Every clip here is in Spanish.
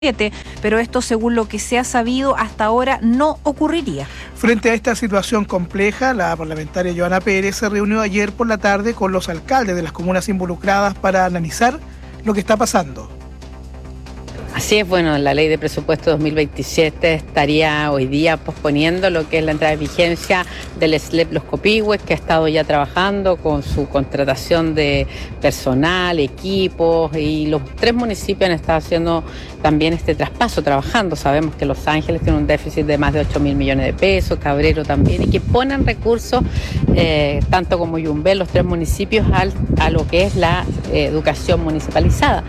pero esto, según lo que se ha sabido hasta ahora, no ocurriría. Frente a esta situación compleja, la parlamentaria Joana Pérez se reunió ayer por la tarde con los alcaldes de las comunas involucradas para analizar lo que está pasando. Así es, bueno, la ley de presupuesto 2027 estaría hoy día posponiendo lo que es la entrada de vigencia del SLEP Los Copihue, que ha estado ya trabajando con su contratación de personal, equipos, y los 3 municipios han estado haciendo también este traspaso, trabajando. Sabemos que Los Ángeles tiene un déficit de más de 8.000 millones de pesos, Cabrero también, y que ponen recursos, tanto como Yumbel, los 3 municipios, a lo que es la educación municipalizada.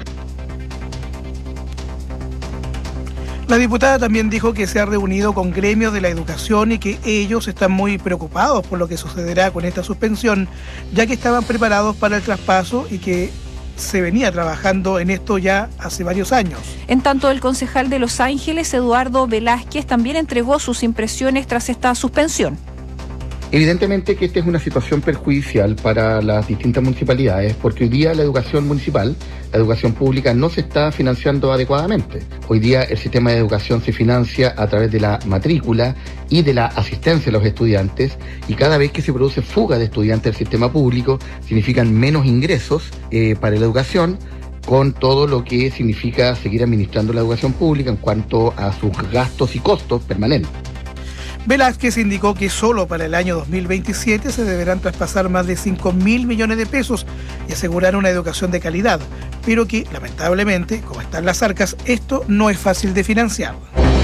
La diputada también dijo que se ha reunido con gremios de la educación y que ellos están muy preocupados por lo que sucederá con esta suspensión, ya que estaban preparados para el traspaso y que se venía trabajando en esto ya hace varios años. En tanto, el concejal de Los Ángeles, Eduardo Velázquez, también entregó sus impresiones tras esta suspensión. Evidentemente que esta es una situación perjudicial para las distintas municipalidades, porque hoy día la educación municipal, la educación pública, no se está financiando adecuadamente. Hoy día el sistema de educación se financia a través de la matrícula y de la asistencia a los estudiantes, y cada vez que se produce fuga de estudiantes del sistema público, significan menos ingresos para la educación, con todo lo que significa seguir administrando la educación pública en cuanto a sus gastos y costos permanentes. Velázquez indicó que solo para el año 2027 se deberán traspasar más de 5.000 millones de pesos y asegurar una educación de calidad, pero que, lamentablemente, como están las arcas, esto no es fácil de financiar.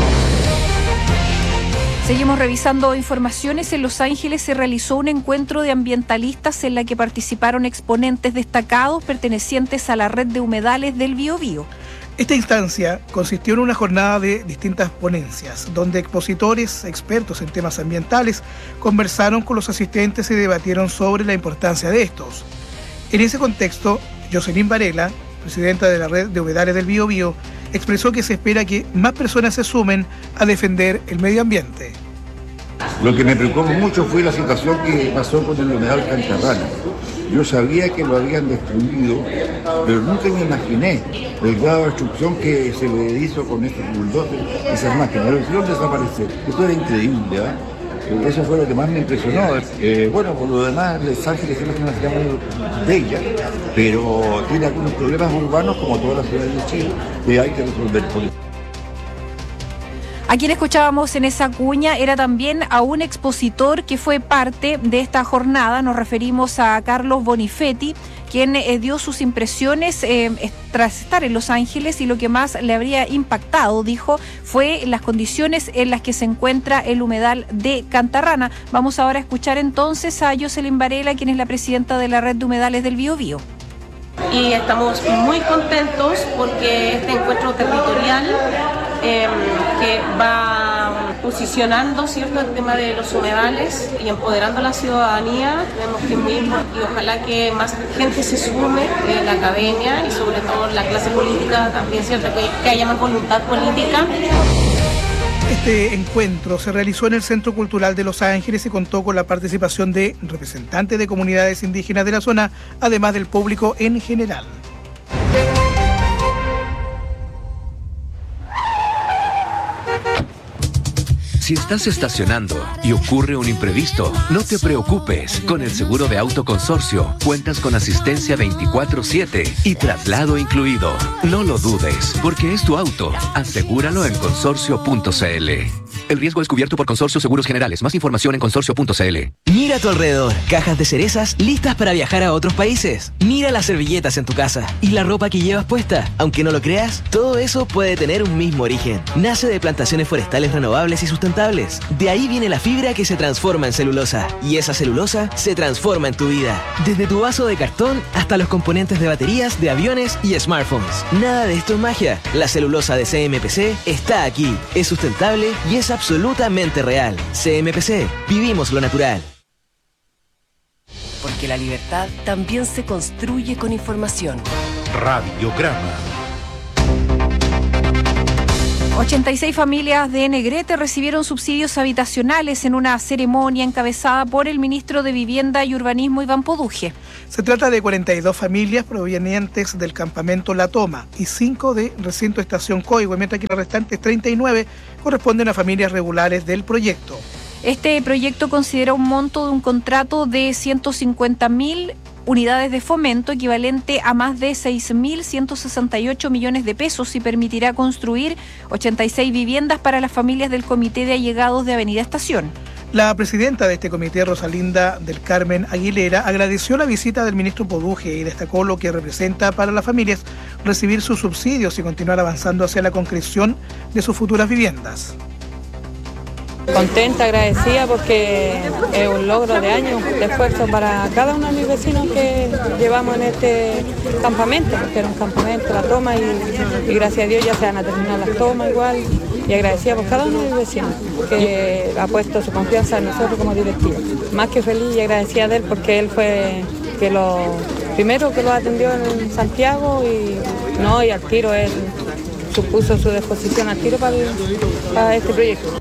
Seguimos revisando informaciones. En Los Ángeles se realizó un encuentro de ambientalistas en la que participaron exponentes destacados pertenecientes a la red de humedales del Biobío. Esta instancia consistió en una jornada de distintas ponencias, donde expositores, expertos en temas ambientales, conversaron con los asistentes y debatieron sobre la importancia de estos. En ese contexto, Jocelyn Varela, presidenta de la red de humedales del Biobío, expresó que se espera que más personas se sumen a defender el medio ambiente. Lo que me preocupó mucho fue la situación que pasó con el humedal Cantarrana. Yo sabía que lo habían destruido, pero nunca me imaginé el grado de destrucción que se le hizo con estos bulldozers, esas máquinas. Lo hicieron desaparecer. Esto era increíble, ¿eh? Eso fue lo que más me impresionó. Bueno, por lo demás, Los Ángeles es una ciudad muy bella, pero tiene algunos problemas urbanos, como todas las ciudades de Chile, que hay que resolver. A quien escuchábamos en esa cuña era también a un expositor que fue parte de esta jornada. Nos referimos a Carlos Bonifetti, quien dio sus impresiones tras estar en Los Ángeles, y lo que más le habría impactado, dijo, fue las condiciones en las que se encuentra el humedal de Cantarrana. Vamos ahora a escuchar entonces a Jocelyn Varela, quien es la presidenta de la red de humedales del Biobío. Y estamos muy contentos porque este encuentro territorial que va posicionando, ¿cierto?, el tema de los humedales y empoderando a la ciudadanía. Vemos que es muy importante y ojalá que más gente se sume, la academia y sobre todo la clase política también, ¿cierto?, que haya más voluntad política. Este encuentro se realizó en el Centro Cultural de Los Ángeles y contó con la participación de representantes de comunidades indígenas de la zona, además del público en general. Si estás estacionando y ocurre un imprevisto, no te preocupes. Con el seguro de auto Consorcio cuentas con asistencia 24/7 y traslado incluido. No lo dudes, porque es tu auto. Asegúralo en consorcio.cl. El riesgo es cubierto por Consorcio Seguros Generales. Más información en consorcio.cl. Mira a tu alrededor. Cajas de cerezas listas para viajar a otros países. Mira las servilletas en tu casa y la ropa que llevas puesta. Aunque no lo creas, todo eso puede tener un mismo origen. Nace de plantaciones forestales renovables y sustentables. De ahí viene la fibra que se transforma en celulosa. Y esa celulosa se transforma en tu vida. Desde tu vaso de cartón hasta los componentes de baterías, de aviones y smartphones. Nada de esto es magia. La celulosa de CMPC está aquí. Es sustentable y es absolutamente real. CMPC. Vivimos lo natural. Porque la libertad también se construye con información. Radiograma. 86 familias de Negrete recibieron subsidios habitacionales en una ceremonia encabezada por el ministro de Vivienda y Urbanismo, Iván Poduje. Se trata de 42 familias provenientes del campamento La Toma y 5 de recinto Estación Coihue, mientras que las restantes 39 corresponden a familias regulares del proyecto. Este proyecto considera un monto de un contrato de 150.000 unidades de fomento, equivalente a más de 6.168 millones de pesos, y permitirá construir 86 viviendas para las familias del Comité de Allegados de Avenida Estación. La presidenta de este comité, Rosalinda del Carmen Aguilera, agradeció la visita del ministro Poduje y destacó lo que representa para las familias recibir sus subsidios y continuar avanzando hacia la concreción de sus futuras viviendas. Contenta, agradecida, porque es un logro de años de esfuerzo para cada uno de mis vecinos que llevamos en este campamento, porque era un campamento, La Toma, y gracias a Dios ya se van a terminar las tomas igual, y agradecida por cada uno de mis vecinos que ha puesto su confianza en nosotros como directiva. Más que feliz y agradecida de él, porque él fue primero que lo atendió en Santiago, y al tiro él supuso su disposición al tiro para este proyecto.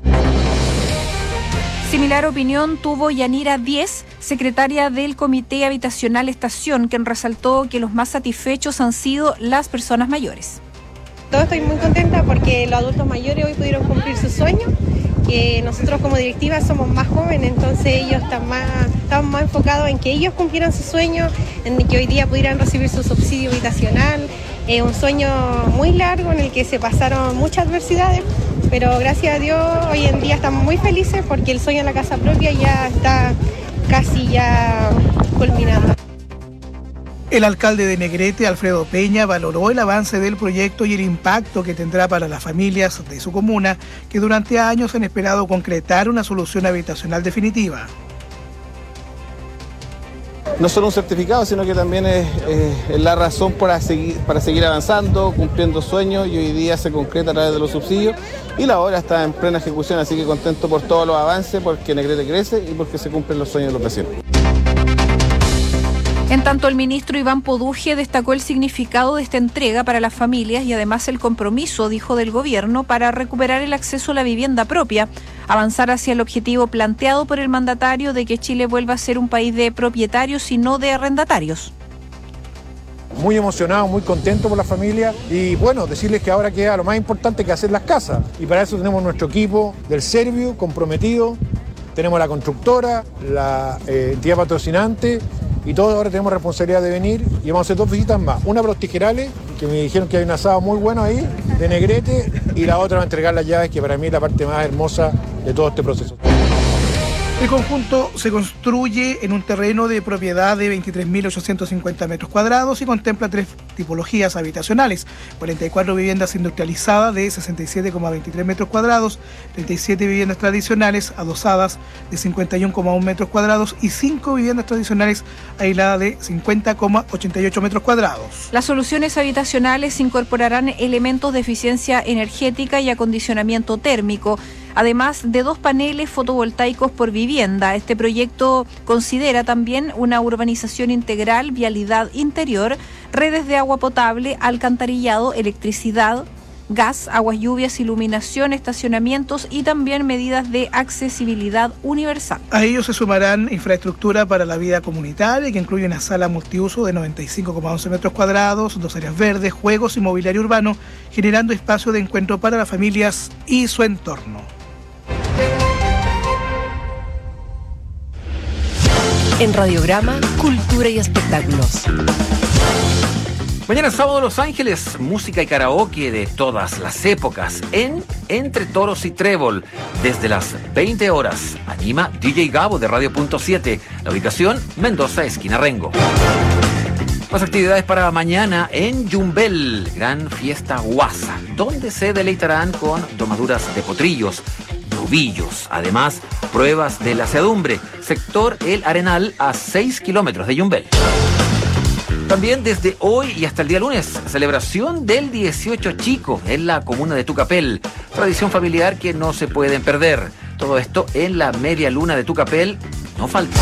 Similar opinión tuvo Yanira Díez, secretaria del Comité Habitacional Estación, quien resaltó que los más satisfechos han sido las personas mayores. Estoy muy contenta porque los adultos mayores hoy pudieron cumplir su sueño, que nosotros como directiva somos más jóvenes, entonces ellos están más enfocados en que ellos cumplieran su sueño, en que hoy día pudieran recibir su subsidio habitacional. Un sueño muy largo en el que se pasaron muchas adversidades, pero gracias a Dios hoy en día estamos muy felices porque el sueño de la casa propia ya está casi ya culminando. El alcalde de Negrete, Alfredo Peña, valoró el avance del proyecto y el impacto que tendrá para las familias de su comuna, que durante años han esperado concretar una solución habitacional definitiva. No solo un certificado, sino que también es la razón para seguir avanzando, cumpliendo sueños, y hoy día se concreta a través de los subsidios y la obra está en plena ejecución, así que contento por todos los avances, porque Negrete crece y porque se cumplen los sueños de los vecinos. En tanto, el ministro Iván Poduje destacó el significado de esta entrega para las familias y además el compromiso, dijo, del gobierno para recuperar el acceso a la vivienda propia, avanzar hacia el objetivo planteado por el mandatario de que Chile vuelva a ser un país de propietarios y no de arrendatarios. Muy emocionado, muy contento por la familia, y bueno, decirles que ahora queda lo más importante, que hacer las casas, y para eso tenemos nuestro equipo del Servio comprometido, tenemos la constructora, la entidad patrocinante, y todos ahora tenemos responsabilidad de venir, y vamos a hacer 2 visitas más, una para los tijerales, que me dijeron que hay un asado muy bueno ahí, de Negrete, y la otra va a entregar las llaves, que para mí es la parte más hermosa de todo este proceso. El conjunto se construye en un terreno de propiedad de 23.850 metros cuadrados y contempla 3 tipologías habitacionales: 44 viviendas industrializadas de 67,23 metros cuadrados, 37 viviendas tradicionales adosadas de 51,1 metros cuadrados y 5 viviendas tradicionales aisladas de 50,88 metros cuadrados. Las soluciones habitacionales incorporarán elementos de eficiencia energética y acondicionamiento térmico, además de 2 paneles fotovoltaicos por vivienda. Este proyecto considera también una urbanización integral, vialidad interior, redes de agua potable, alcantarillado, electricidad, gas, aguas lluvias, iluminación, estacionamientos y también medidas de accesibilidad universal. A ello se sumarán infraestructura para la vida comunitaria, que incluye una sala multiuso de 95,11 metros cuadrados, 2 áreas verdes, juegos y mobiliario urbano, generando espacio de encuentro para las familias y su entorno. En Radiograma, Cultura y Espectáculos. Mañana sábado, Los Ángeles, música y karaoke de todas las épocas en Entre Toros y Trébol, desde las 20 horas. Anima DJ Gabo de Radio.7. La ubicación, Mendoza, esquina Rengo. Más actividades para mañana en Yumbel, gran fiesta guasa, donde se deleitarán con domaduras de potrillos, novillos, además pruebas de la sedumbre, sector El Arenal a 6 kilómetros de Yumbel. También desde hoy y hasta el día lunes, celebración del 18 Chico en la comuna de Tucapel, tradición familiar que no se pueden perder. Todo esto en la media luna de Tucapel, no falta.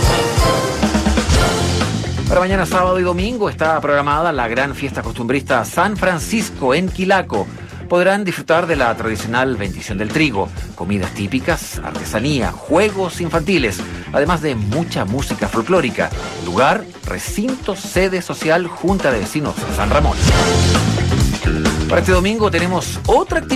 Para mañana sábado y domingo está programada la gran fiesta costumbrista San Francisco en Quilaco. podrán disfrutar de la tradicional bendición del trigo, comidas típicas, artesanía, juegos infantiles, además de mucha música folclórica. Lugar, recinto, sede social, Junta de Vecinos San Ramón. Para este domingo tenemos otra actividad